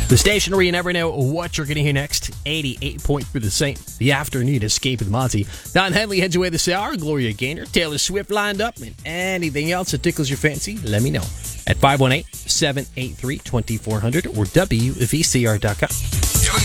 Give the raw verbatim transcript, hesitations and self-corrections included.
The station where you never know what you're going to hear next. eighty-eight point three The Saint. The afternoon escape with Monty. Don Henley heads away this hour. Gloria Gaynor, Taylor Swift lined up, and anything else that tickles your fancy, let me know. At five one eight, seven eight three, two four zero zero or W V C R dot com.